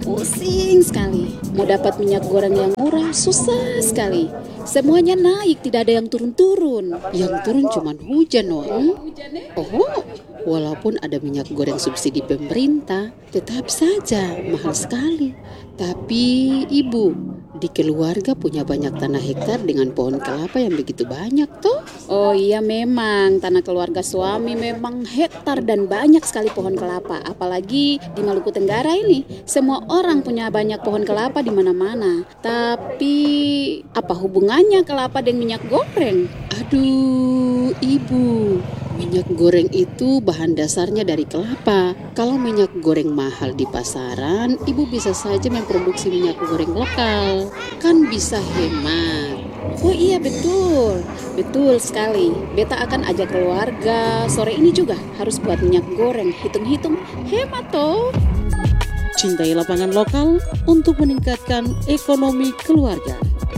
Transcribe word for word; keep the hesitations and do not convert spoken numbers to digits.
Pusing sekali. Mau dapat minyak goreng yang murah susah sekali. Semuanya naik, tidak ada yang turun-turun. Yang turun cuman hujan, Wak. Oh, walaupun ada minyak goreng subsidi pemerintah, tetap saja mahal sekali. Tapi Ibu, di keluarga punya banyak tanah hektar dengan pohon kelapa yang begitu banyak toh? Oh iya, memang tanah keluarga suami memang hektar dan banyak sekali pohon kelapa. Apalagi di Maluku Tenggara ini, semua orang punya banyak pohon kelapa di mana-mana. Tapi apa hubungannya kelapa dengan minyak goreng? Aduh, Ibu, minyak goreng itu bahan dasarnya dari kelapa. Kalau minyak goreng mahal di pasaran, Ibu bisa saja memproduksi minyak goreng lokal. Kan bisa hemat. Oh iya, betul. Betul sekali. Beta akan ajak keluarga sore ini juga harus buat minyak goreng. Hitung-hitung hemat toh. Cintai lapangan lokal untuk meningkatkan ekonomi keluarga.